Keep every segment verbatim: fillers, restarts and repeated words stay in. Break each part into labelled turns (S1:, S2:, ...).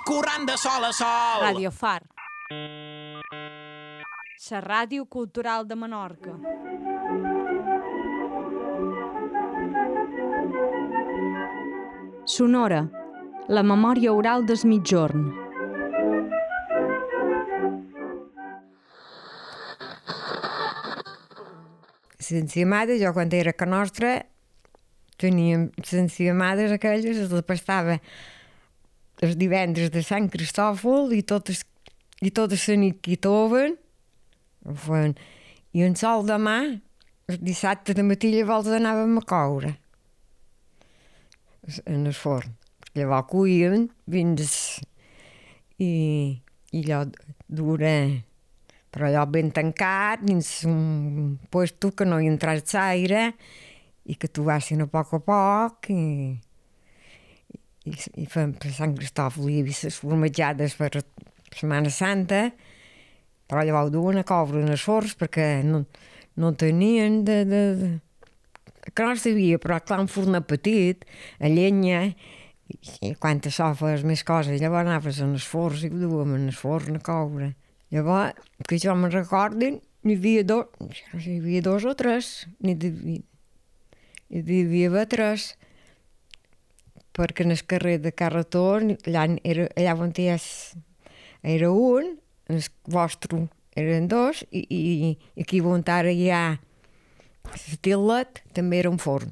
S1: corrent de sol a sol.
S2: Ràdio Far. La ràdio cultural de Menorca. Sonora, la memòria oral des migjorn.
S3: L'enciamada, jo quan era a Can Nostra teníem les enciamades aquelles, es la pastava els divendres de Sant Cristòfol i totes, i totes la nit que hi toven, i en sol demà, el dissabte de matí llavors anàvem a coure en el forn. Llavors cuíem fins i, i allò dura, però allò ben tancat, dins un puesto que no hi entrés l'aire i que tu vassin a poc a poc i, i, i fem per Sant Cristòfol hi havia les formatjades per Setmana Santa, però llavors ho duen a coure en els forns perquè no, no tenien de, de, de... que no sabia, però clar, un fornet petit, a llenya, i quan te sofes més coses, llavors anaves en els forns i ho duem en el forn a coure. Llavors, que jo me'n recordin, n'hi havia dos, hi havia dos o tres, n'hi devia, n'hi devia haver tres, perquè en el carrer de Carretó, allà, era, allà on hi és, era un, en el vostre eren dos, i, i, i aquí on ara hi ha l'Estilet, també era un forn.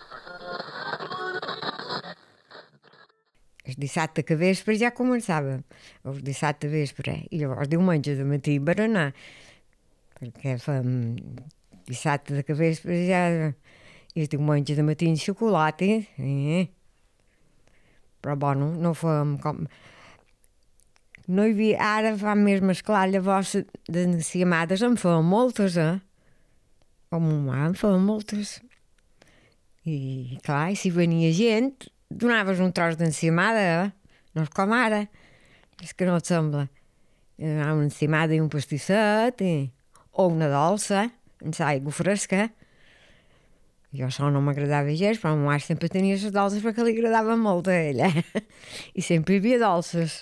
S3: El dissabte que vespre ja començàvem, el dissabte vespre, i llavors diumenge de matí berenar, perquè fem dissabte de vespre ja, i el diumenge de matí en xocolata, eh? Però bueno, no fem com... No hi havia, ara fa més mesclar, llavors d'enciamades en feien moltes, eh? O mon mare en feien moltes. I clar, si venia gent, donaves un tros d'enciamada, eh? No és com ara, és que no et sembla. Una enciamada i un pastisset, i... o una dolça, amb aigua fresca. Jo això no m'agradava gens, però ma mare sempre tenia les dolces perquè li agradava molt a ella. I sempre hi havia dolces.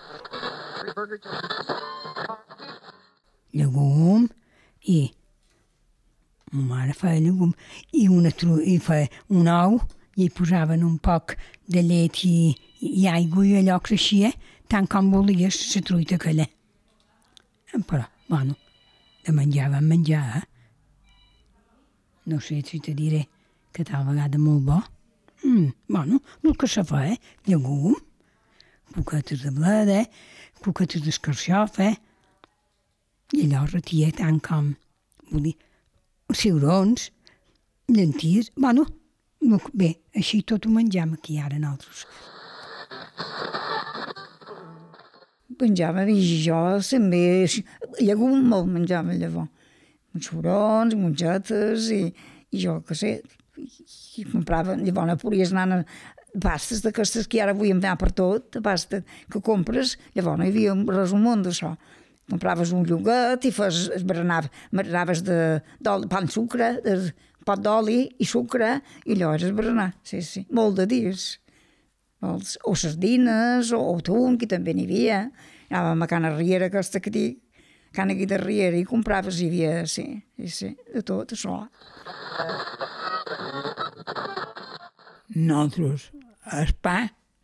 S4: Llegum i ma mare feia llegum i, una, i feia un ou i hi posaven un poc de llet i, i aigua i allò creixia tant com volies la truita aquella. Però, bueno, de menjar vam menjar, eh? No sé si te diré que tal vegada molt bo. Mm, bueno, el que se fa, eh? Llegum, coquetes de bleda, coquetes d'escarxofa, i allò retia tant com, vull dir, ciurons, llenties, bueno, bé, així tot ho menjam aquí ara nosaltres.
S5: Menjava, i jo també, llegum molt menjava llavors. Ciurons, mongetes, i, i jo, què sé, i comprava, llavors no podies anar a pastes d'aquestes que ara vull anar per tot, pasta que compres, llavors no hi havia res al món d'això. Compraves un lloguet i fes, berenaves, berenaves de, de pa amb sucre, de pot d'oli i sucre, i allò eres berenar, sí, sí, molt de dies. O sardines, o, o tun, que també n'hi havia. Anàvem a Cana Riera, aquesta que dic, Cana de Riera, i compraves, hi havia, sí, sí, sí, de tot això.
S4: Nosaltres, el pa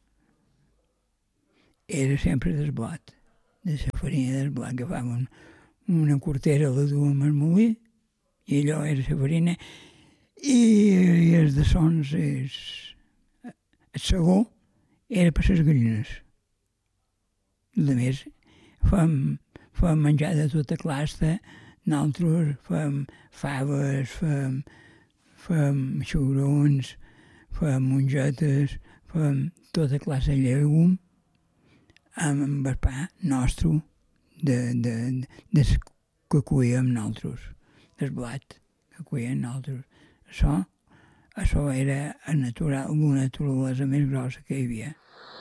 S4: era sempre del blat, de la farina del blat, agafàvem una quartera, la duem al molí, i allò era la farina, i, i els de sons, és, el segó, era per les gallines. A més, fem, fem menjar de tota classe, nosaltres fem faves, fem, fem xurons, fem mongetes, fem tota classe de llegum, amb el pa nostre, de, de, de, de que cuíem nosaltres, del blat que cuíem nosaltres. Això, això era natural, una naturalesa més grossa que hi havia.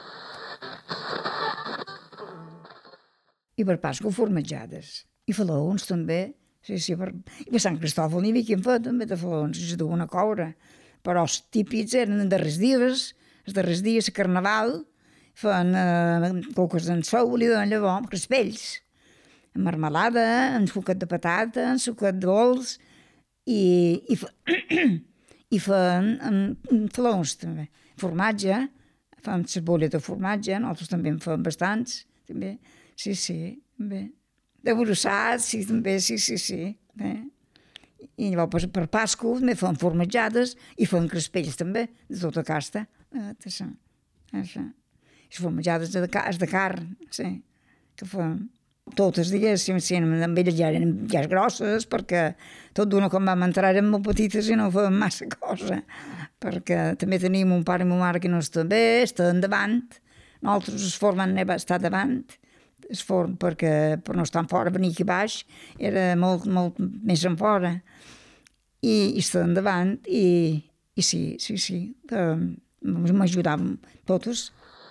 S5: I per Pasco formatjades, i falaons també, sí, sí, per... i per Sant Cristòfol n'hi havia qui en feia també de falaons, i se duen a coure, però els típics eren els darrers dies, els darrers dies, el carnaval, feien eh, coques en sou, li deien llavors, crespells, amb marmelada, amb suquet de patata, amb suquet dolç, i, i, i feien amb flors també, formatge, feien cebolla de formatge, nosaltres també en feien bastants, també, sí, sí, també. De brossats, sí, també, sí, sí, sí. Bé. I llavors per Pasco també feien formatjades i feien crespells també, de tota casta. Eh, això, això. I formatjades de, de carn, sí, que feien. Totes, diguéssim, sí, amb elles ja eren ja grosses, perquè tot d'una quan vam entrar eren molt petites i no feien massa cosa, perquè també teníem un pare i una mare que no està bé, estaven davant, nosaltres el forn van estar davant, el forn perquè per no estar fora, venir aquí baix, era molt, molt més en fora, i, i estaven davant, i, i sí, sí, sí, m'ajudàvem totes.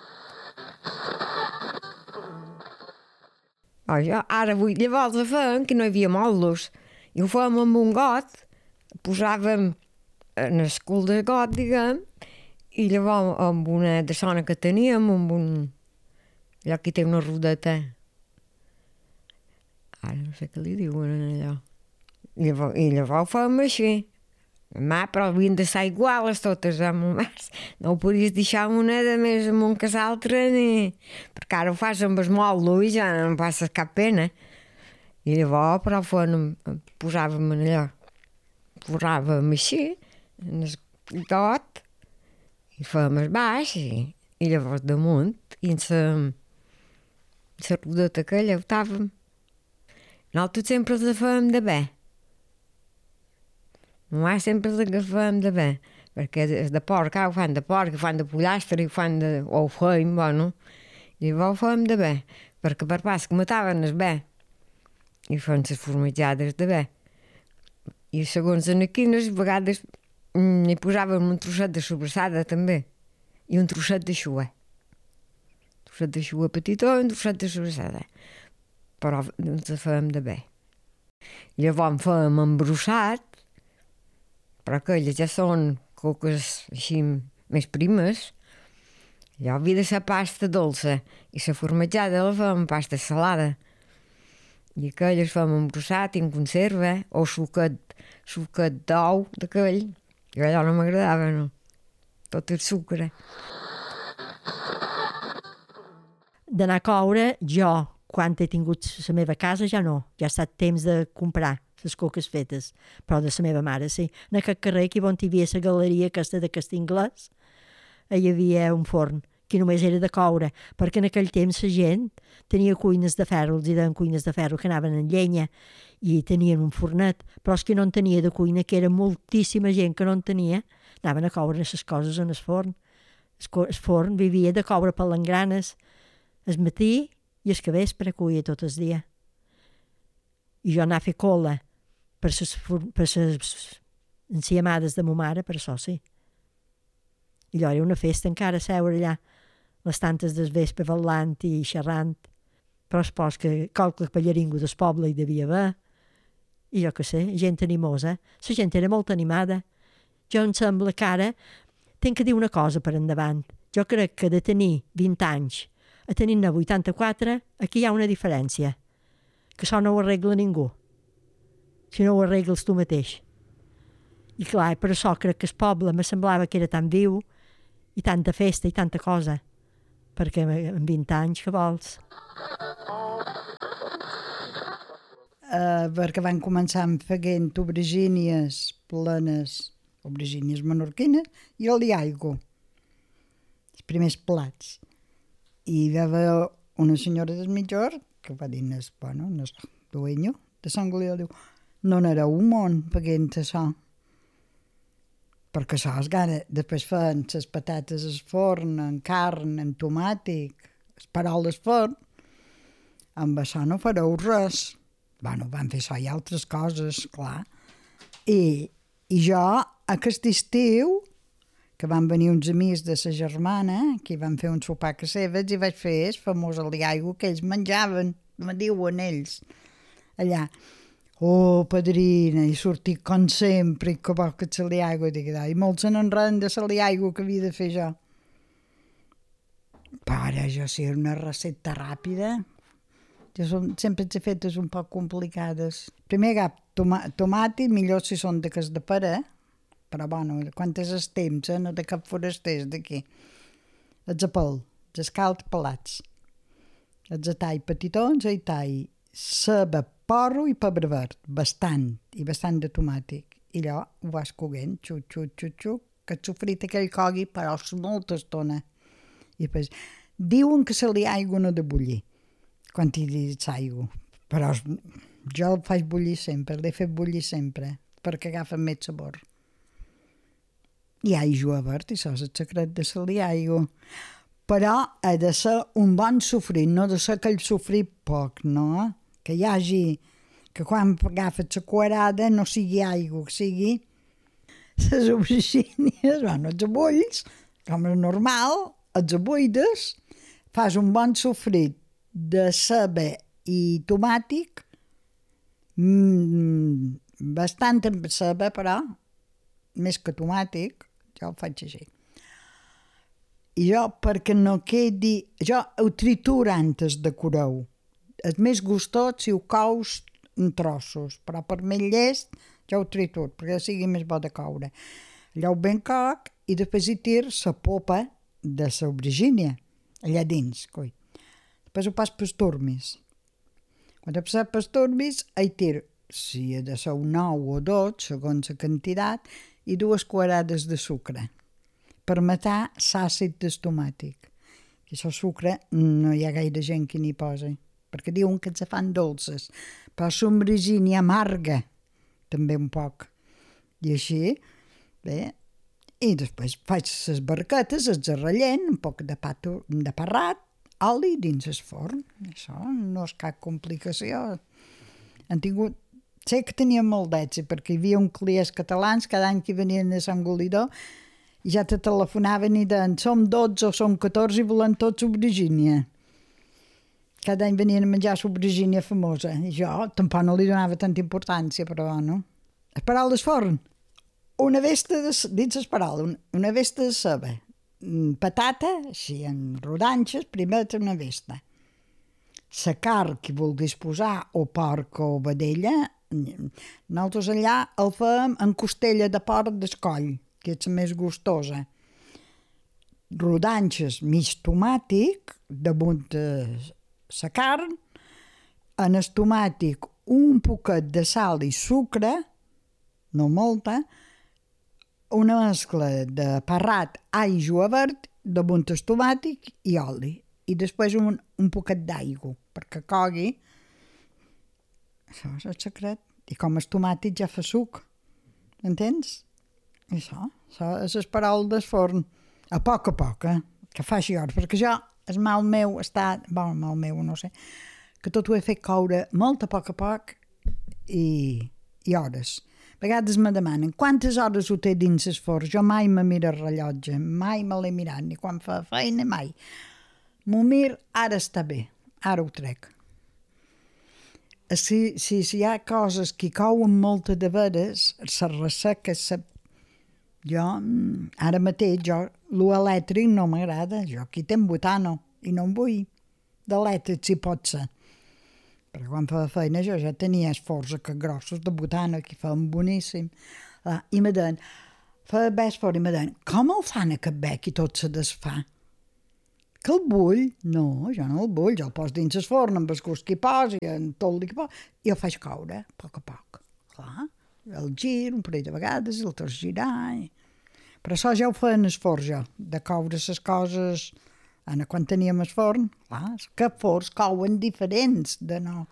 S3: Oh, jo, ara vull, llavors ho fèiem que no hi havia mollos i ho fèiem amb un got, posàvem en el cul del got, diguem, i llavors amb una de sona que teníem, amb un... allò que té una rodeta, ara no sé què li diuen allò, i llavors, i llavors ho fèiem així. Ma, però havien de ser iguales totes, eh, mamàs. No ho podies deixar una de més amunt que l'altra, ni... perquè ara ho fas amb el mollo i ja no passes cap pena. I llavors, però, fèiem, posàvem en allò, posàvem així, en el got, i fèiem el baix, i, i llavors damunt, i en la, la rodeta aquella ho estàvem. Nosaltres sempre la fèiem de bé. Ma sempre l'agafem de bé, perquè és de porc, ho fan de porc, ho fan de pollastre, ho fan de... o ho feim, bueno, i llavors ho fèiem de bé, perquè per pas que mataven el bé, i feien les formatjades de bé. I segons en quines, a vegades hi posàvem un trosset de sobrassada també, i un trosset de xua. Un trosset de xua petitó i un trosset de sobrassada, però ens fèiem de bé. Llavors fèiem embrossat, però aquelles ja són coques així més primes. Allò havia de ser pasta dolça i la formatjada la fèiem pasta salada. I aquelles fèiem embrossat i en conserva, o suquet, suquet d'ou d'aquell. I allò no m'agradava, no. Tot el sucre.
S1: D'anar a coure, jo, quan he tingut la meva casa, ja no. Ja ha estat temps de comprar les coques fetes, però de la meva mare, sí. En aquest carrer, aquí on hi havia la galeria aquesta de Castellanglès, hi havia un forn que només era de coure, perquè en aquell temps la gent tenia cuines de ferro, els deien cuines de ferro que anaven en llenya i tenien un fornet, però els que no en tenia de cuina, que era moltíssima gent que no en tenia, anaven a coure les coses en el forn. El forn vivia de coure palangranes el matí i el vespre cuia tot el dia. I jo anava a fer cola per les, per les enciamades de ma mare, per això sí. I allò era una festa encara, seure allà, les tantes del vespre ballant i xerrant, però es pos que qualque pallaringo del poble hi devia haver, i jo què sé, gent animosa, la gent era molt animada. Jo em sembla que ara tinc que dir una cosa per endavant. Jo crec que de tenir vint anys a tenir-ne vuitanta-quatre, aquí hi ha una diferència, que això no ho arregla ningú, si no ho arregles tu mateix. I clar, per això crec que el poble me semblava que era tan viu i tanta festa i tanta cosa, perquè amb vint anys que vols?
S6: Uh, perquè van començar fent aubergínies plenes, aubergínies menorquines i el liaigo, els primers plats. I hi va haver una senyora del Mitjor que va dir, bueno, no és dueño de Sant Galió, diu, no n'era un món fent això. Perquè això és gara. Després feien les patates al forn, en carn, en tomàtic, les paroles al forn. Amb això no fareu res. Bueno, van fer això i altres coses, clar. I, i jo, aquest estiu, que van venir uns amics de sa germana, que van fer un sopar a casa seva, i vaig fer el famós aliaigo que ells menjaven, me diuen ells, allà. Oh, padrina, i sortir com sempre, i que bo que l'aliaigo, i molt se n'enreden de l'aliaigo que havia de fer jo. Però ara jo si és una recepta ràpida, jo som, sempre ets fetes un poc complicades. Primer agaf toma, tomàtic, millor si són de cas de pera, però bueno, quantes es temps, eh? No de cap forasters d'aquí. Els apel, els escalds pelats. Els tall petitons, i tall ceba, porro i pebre verd, bastant, i bastant de tomàtic. I allò ho vas coguent, xuc, xuc, xuc, xuc, que el sofrit aquell cogui, però molta estona. I després, diuen que se li aigua no de bullir, quan hi dius aigua, però jo el faig bullir sempre, l'he fet bullir sempre, perquè agafa més sabor. I aigua verd, i això és el secret de se li aigua. Però ha de ser un bon sofrit, no ha de ser aquell sofrit poc, no? Que hi hagi, que quan agafes la cuarada no sigui aigua, que sigui les aubergínies, bueno, els abulls, com és normal, els abuides, fas un bon sofrit de ceba i tomàtic, mmm, bastant amb ceba, però, més que tomàtic, jo ho faig així. I jo, perquè no quedi... Jo ho trituro antes de coure-ho. És més gustós si ho cous en trossos, però per més llest jo ho trituro, perquè sigui més bo de coure. Allò ben coc i després hi tir la popa de l'aubergínia, allà dins, coi. Després ho pas pels turmis. Quan he passat pels turmis, hi tir, si ha de ser un nou o dos, segons la quantitat, i dues cuarades de sucre per matar l'àcid del tomàtic. I això sucre no hi ha gaire gent que n'hi posa, perquè diuen que se fan dolces, però l'aubergínia amarga també un poc. I així, bé, i després faig les barquetes, els arrellent, un poc de pa, de parrat, oli dins el forn. Això no és cap complicació. Han tingut... Sé que tenien molt d'èxit, perquè hi havia un clients catalans cada any que venien a Sant Golidó i ja te telefonaven i deien som dotze o som catorze i volen tots aubergínia. Cada any venien a menjar l'aubergínia famosa. I jo tampoc no li donava tanta importància, però no. Les paraules forn. Una vesta de... Dins les paraules, una vesta de ceba. Patata, així en rodanxes, primer una vesta. La carn que vulguis posar, o porc o vedella, nosaltres allà el fem en costella de porc d'escoll, que és més gustosa. Rodanxes mig tomàtic, damunt de la carn, en el tomàtic un poquet de sal i sucre, no molta, una mescla de parrat, all i julivert, damunt el tomàtic i oli. I després un, un poquet d'aigua, perquè cogui. Això és el secret. I com el tomàtic ja fa suc. Entens? I això, això és les paraules del forn. A poc a poc, eh? Que faci hores, perquè jo, el mal meu està... Bon, mal meu, no sé. Que tot ho he fet coure molt a poc a poc i, i hores. A vegades me demanen quantes hores ho té dins el forn. Jo mai me miro el rellotge, mai me l'he mirat, ni quan fa feina, mai. M'ho mir, ara està bé, ara ho trec. Si, si, si hi ha coses que couen moltes de veres, se resseca, se... jo, ara mateix, jo, l'elèctric no m'agrada, jo aquí tenc butano, i no en vull. D'elèctric si pot ser. Però quan fa feina jo ja tenia els forns aquests grossos de butano, que fan boníssim. Ah, I me deien, fa bé el forn, i me deien, com el fan aquest bec i tot se desfà? Que el bull? No, jo no el bull, jo el poso dins el forn amb el gust que hi posi, en tot el que hi posi, i el faig coure, a poc a poc. Clar, el gir un parell de vegades, el torç girar... I... Però això ja ho feien el forn, jo, de coure les coses... Ana, quan teníem el forn, clar, que forns couen diferents de no.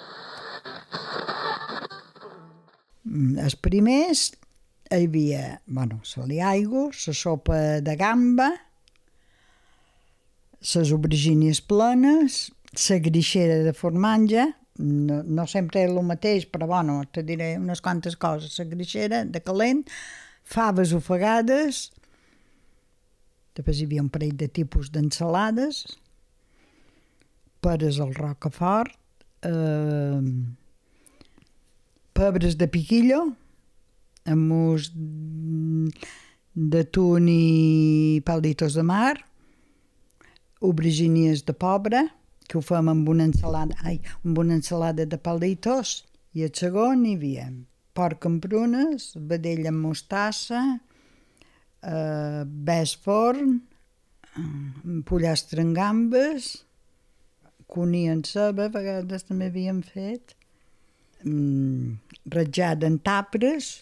S6: Els primers hi havia, bueno, l'aigua, la sopa de gamba, les aubergínies plenes, la greixera de formatge, no, no sempre és el mateix, però bueno, te diré unes quantes coses. La greixera de calent, faves ofegades, després hi havia un parell de tipus d'ensalades, peres al rocafort, eh, pebres de piquillo, amos d'atún i palditos de mar, aubergínies de pobre, que ho fem amb una ensalada, ai, amb una ensalada de palitos, i el segon hi havia porc amb prunes, vedella amb mostassa, eh, bes forn, eh, pollastre amb gambes, cuní en ceba, a vegades també havíem fet, mm, ratjada en tapres,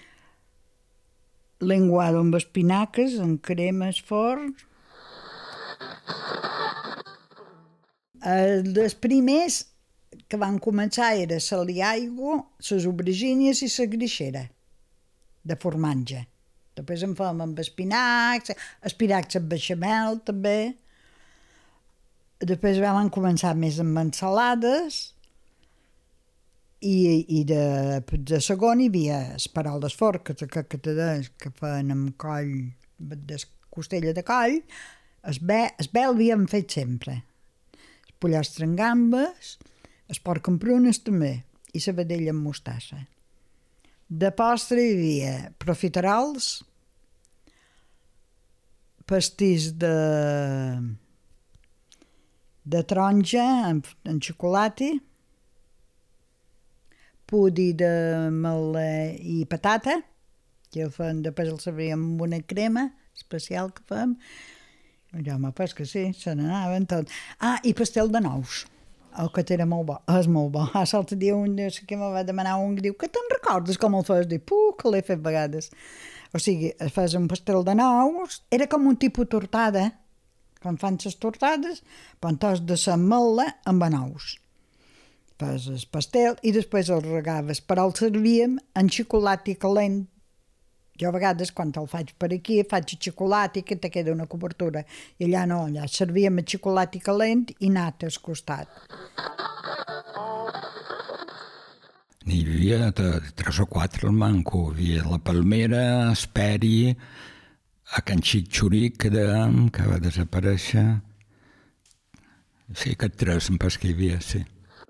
S6: lenguado amb espinaques, amb cremes forn. Els primers que van començar era sal i aigua, les aubergínies i la greixera de formatge. Després en fèiem amb espinacs, espinacs amb bechamel també. Després vam començar més amb ensalades i, i de, de segon hi havia esparoles forc, que, que, que, que feien amb coll, de costella de coll. El bé, el bé l'havíem fet sempre. El pollastre amb gambes, el porc amb prunes també, i la vedella amb mostassa. De postre hi havia profiterols, pastís de, de taronja amb, amb xocolata, pudi de mel i patata, que el fem, després el servíem amb una crema especial que fem. Ja m'ha pas que sí, se n'anaven tot. Ah, i pastel de nous. El que era molt bo, és molt bo. Ah, l'altre dia un que me va demanar un que diu que te'n recordes com el fes? Dic, puh, que l'he fet vegades. O sigui, fes un pastel de nous, era com un tipus tortada, quan fan les tortades, quan tos de l'ametla amb nous. Fes el pastel i després el regaves, però el servíem en xocolata calent. Jo a vegades, quan el faig per aquí, faig xocolata i que te queda una cobertura. I allà no, allà servíem el xocolata calent i nata al costat.
S4: N'hi havia tres o quatre al manco. Hi havia la Palmera, Esperi, a Can Xitxuric, que, de, que va desaparèixer. Sí, aquests tres em pas que hi havia, sí.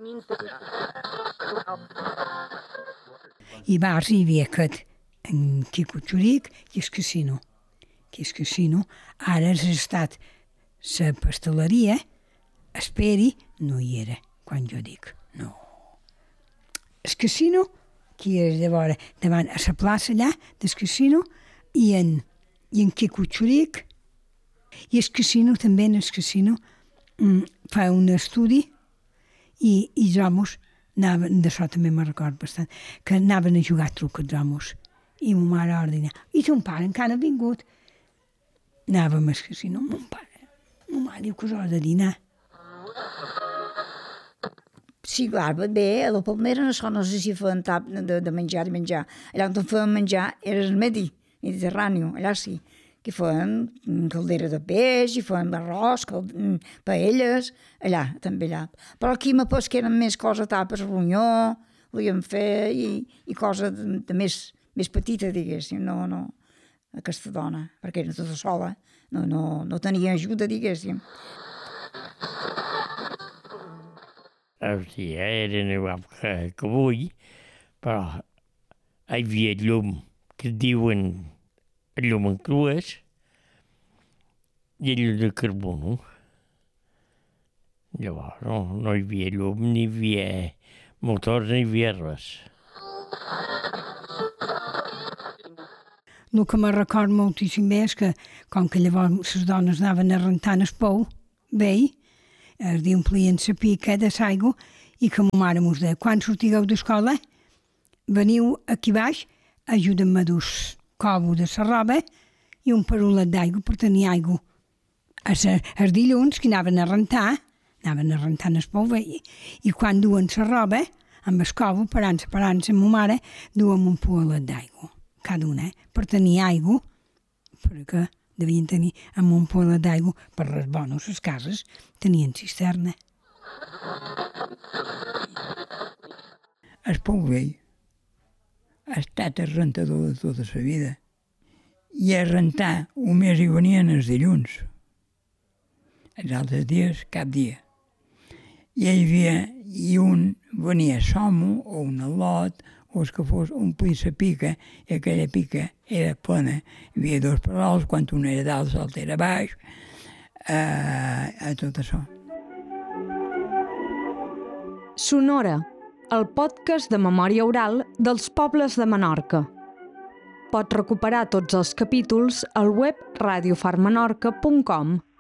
S7: I bars hi havia aquest, en Quico Xuric i el casino. Que el casino ara ha estat la pasteleria, Esperi, no hi era, quan jo dic, no. El casino, que és de vora, davant a la plaça allà del casino, i en, i en Quico Xuric, i el casino també, en el casino, mm, fa un estudi i, i els homes anaven, d'això també me'n record bastant, que anaven a jugar truc els homes. I ma mare ordina, i ton pare encara ha vingut. Anàvem al casino amb mon pare. Ma mare diu que us has de dinar.
S5: Sí, clar, bé, a la Palmera no, no sé si feien tap de, de menjar, de menjar. Allà on feien menjar era el Medi, Mediterrani, allà sí, que feien caldera de peix, i feien arròs, paelles, allà, també allà. Però aquí me pas que eren més coses tapes, ronyó, volíem fer, i, i coses de, de més, més petita, diguéssim, no, no, aquesta dona, perquè era tota sola, no, no, no tenia ajuda, diguéssim.
S8: Els dies eren igual que, que avui, però hi havia llum, que diuen llum en crues, i llum de carbono. Llavors no, no hi havia llum, ni hi havia motors, ni hi havia res.
S7: El que me record moltíssim bé és que, com que llavors les dones anaven a rentar el pou, vell, es omplien la pica de l'aigua i que ma mare mos deia, quan sortigueu d'escola, veniu aquí baix, ajuda'm a dur covo de la roba i un parolet d'aigua per tenir aigua. Els dilluns que anaven a rentar, anaven a rentar el pou vell, i quan duen la roba, amb el covo, parant-se, parant-se, ma mare, duem un parolet d'aigua. Cada una, eh? Per tenir aigua, perquè devien tenir amb un polet d'aigua, per les bones, les cases, tenien cisterna.
S4: El pou vell ha estat el rentador de tota la vida. I a rentar només hi venien els dilluns. Els altres dies, cap dia. I hi havia, i un venia somo, o un al·lot, o és que fos omplir la pica, i aquella pica era plena. Hi havia dos parols, quan un era dalt, l'altre era baix. a, a tot això.
S2: Sonora, el podcast de memòria oral dels pobles de Menorca. Pots recuperar tots els capítols al web radio far menorca punt com.